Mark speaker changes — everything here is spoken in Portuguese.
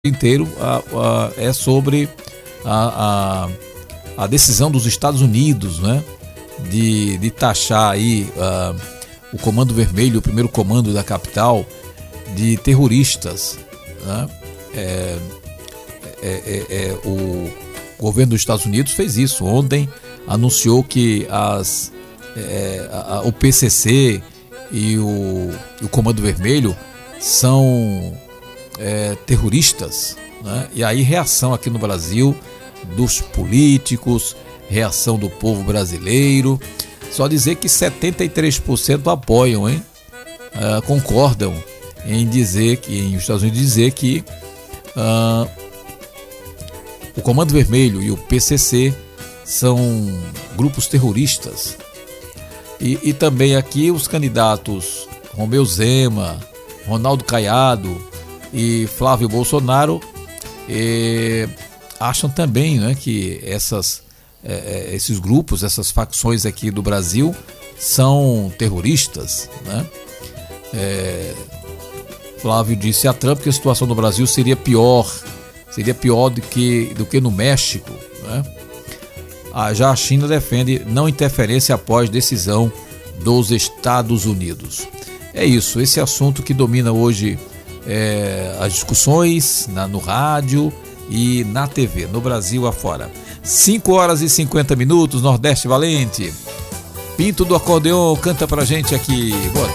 Speaker 1: inteiro é sobre a decisão dos Estados Unidos, né, de taxar aí o Comando Vermelho, o primeiro comando da capital, de terroristas, né? O governo dos Estados Unidos fez isso ontem, anunciou que o PCC e o Comando Vermelho são terroristas, né? E aí reação aqui no Brasil dos políticos, reação do povo brasileiro. Só dizer que 73% apoiam, hein? Concordam em dizer que, em Estados Unidos, dizer que o Comando Vermelho e o PCC são grupos terroristas. E também aqui os candidatos Romeu Zema, Ronaldo Caiado e Flávio Bolsonaro acham também, né, que esses grupos, essas facções aqui do Brasil são terroristas, né? Flávio disse a Trump que a situação no Brasil seria pior do que no México, né? Já a China defende não interferência após decisão dos Estados Unidos. É isso, esse assunto que domina hoje as discussões no rádio e na TV, no Brasil afora. 5h50, Nordeste Valente. Pinto do Acordeon canta pra gente aqui. Boa